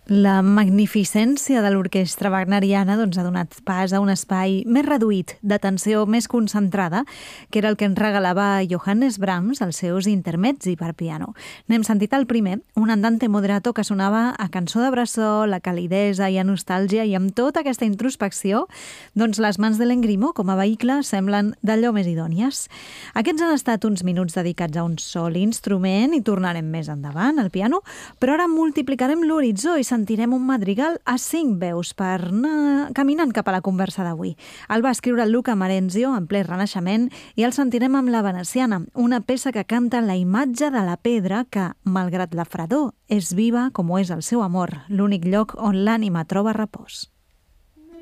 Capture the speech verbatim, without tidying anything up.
La magnificència de l'orquestra wagneriana doncs, ha donat pas a un espai més reduït, d'atenció més concentrada, que era el que ens regalava Johannes Brahms als seus intermezzi per piano. N'hem sentit el primer, un andante moderato que sonava a cançó de bressol, a calidesa i a nostàlgia, i amb tota aquesta introspecció, doncs les mans de l'Engrimo com a vehicle semblen d'allò més idònies. Aquests han estat uns minuts dedicats a un sol instrument i tornarem més endavant al piano, però ara multiplicarem l'horitzó i sentirem un madrigal a cinc veus per anar caminant cap a la conversa d'avui. El va escriure Luca Marenzio en ple Renaixement i el sentirem amb la veneciana, una peça que canta la imatge de la pedra que, malgrat la fredor, és viva com ho és el seu amor, l'únic lloc on l'ànima troba repòs.